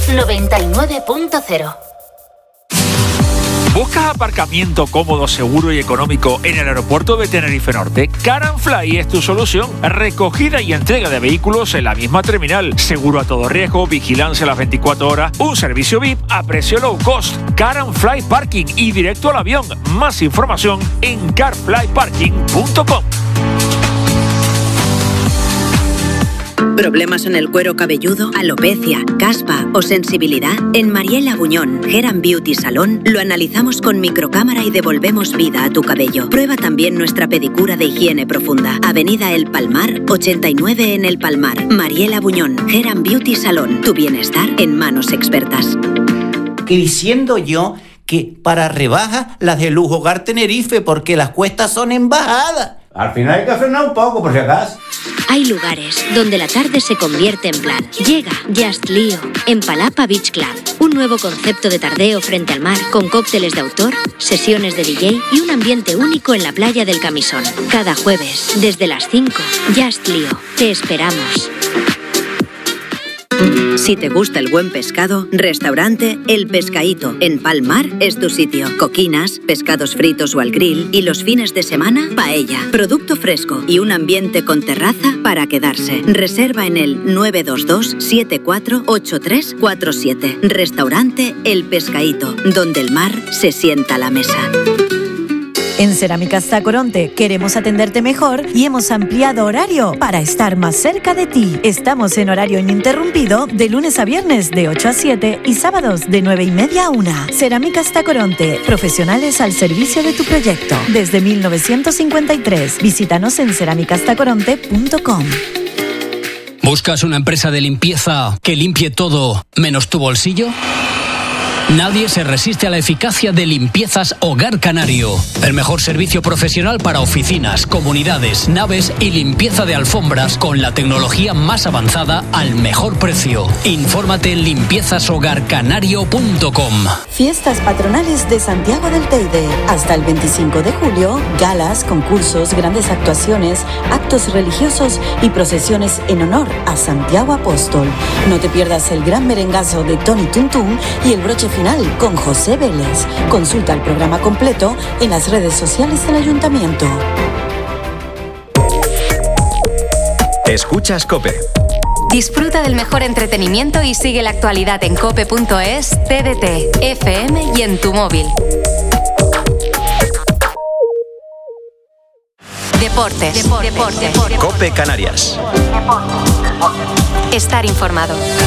99.0. ¿Buscas aparcamiento cómodo, seguro y económico en el aeropuerto de Tenerife Norte? Car & Fly es tu solución. Recogida y entrega de vehículos en la misma terminal. Seguro a todo riesgo, vigilancia a las 24 horas, un servicio VIP a precio low cost. Car & Fly Parking y directo al avión. Más información en carflyparking.com. ¿Problemas en el cuero cabelludo, alopecia, caspa o sensibilidad? En Mariela Buñón, Hair & Beauty Salón, lo analizamos con microcámara y devolvemos vida a tu cabello. Prueba también nuestra pedicura de higiene profunda. Avenida El Palmar, 89 en El Palmar. Mariela Buñón, Hair & Beauty Salón. Tu bienestar en manos expertas. Y diciendo yo que para rebajas las de Lujo Hogar Tenerife, porque las cuestas son en bajada. Al final hay que frenar un poco, por si acaso. Hay lugares donde la tarde se convierte en plan. Llega Just Lío en Palapa Beach Club. Un nuevo concepto de tardeo frente al mar con cócteles de autor, sesiones de DJ y un ambiente único en la playa del Camisón. Cada jueves, desde las 5, Just Lío. Te esperamos. Si te gusta el buen pescado, restaurante El Pescaíto en Palmar es tu sitio. Coquinas, pescados fritos o al grill y los fines de semana, paella. Producto fresco y un ambiente con terraza para quedarse. Reserva en el 922-748347. Restaurante El Pescaíto, donde el mar se sienta a la mesa. En Cerámicas Tacoronte queremos atenderte mejor y hemos ampliado horario para estar más cerca de ti. Estamos en horario ininterrumpido de lunes a viernes de 8 a 7 y sábados de 9:30 a 1. Cerámicas Tacoronte, profesionales al servicio de tu proyecto. Desde 1953. Visítanos en cerámicastacoronte.com. ¿Buscas una empresa de limpieza que limpie todo menos tu bolsillo? Nadie se resiste a la eficacia de Limpiezas Hogar Canario. El mejor servicio profesional para oficinas, comunidades, naves y limpieza de alfombras con la tecnología más avanzada al mejor precio. Infórmate en limpiezashogarcanario.com. Fiestas patronales de Santiago del Teide. Hasta el 25 de julio, galas, concursos, grandes actuaciones, actos religiosos y procesiones en honor a Santiago Apóstol. No te pierdas el gran merengazo de Tony Tuntún y el broche final con José Vélez. Consulta el programa completo en las redes sociales del Ayuntamiento. Escuchas COPE. Disfruta del mejor entretenimiento y sigue la actualidad en cope.es, TDT, FM y en tu móvil. Deportes. COPE Canarias. Estar informado.